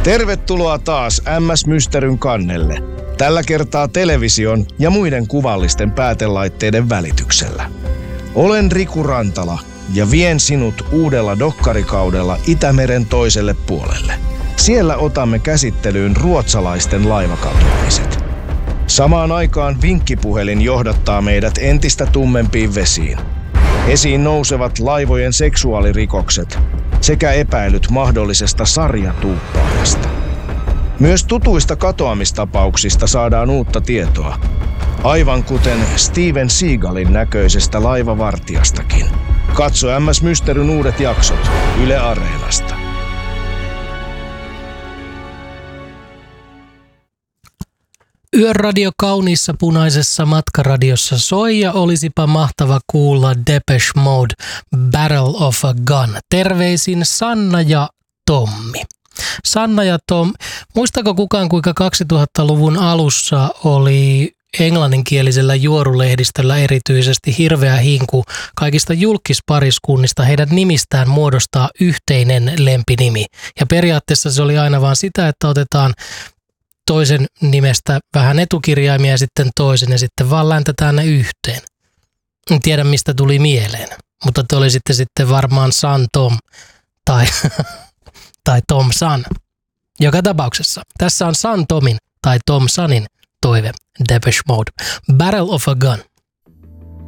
Tervetuloa taas MS Mysteryn kannelle. Tällä kertaa television ja muiden kuvallisten päätelaitteiden välityksellä. Olen Riku Rantala ja vien sinut uudella dokkarikaudella Itämeren toiselle puolelle. Siellä otamme käsittelyyn ruotsalaisten laivakatoamiset. Samaan aikaan vinkkipuhelin johdattaa meidät entistä tummempiin vesiin. Esiin nousevat laivojen seksuaalirikokset sekä epäilyt mahdollisesta sarjatuuppaajasta. Myös tutuista katoamistapauksista saadaan uutta tietoa, aivan kuten Steven Seagalin näköisestä laivavartijastakin. Katso MS Mysteryn uudet jaksot Yle Areenasta. Yöradio kauniissa punaisessa matkaradiossa soi ja olisipa mahtava kuulla Depeche Mode Battle of a Gun. Terveisin Sanna ja Tommi. Sanna ja Tom, muistako kukaan kuinka 2000-luvun alussa oli englanninkielisellä juorulehdistöllä erityisesti hirveä hinku kaikista julkispariskunnista heidän nimistään muodostaa yhteinen lempinimi. Ja periaatteessa se oli aina vaan sitä, että otetaan toisen nimestä vähän etukirjaimia ja sitten toisen ja sitten vaan läntetään ne yhteen. En tiedä mistä tuli mieleen, mutta te olisitte sitten varmaan San Tom tai Tom San. Joka tapauksessa tässä on San Tomin tai Tom Sanin toive Depeche Mode Battle of a Gun.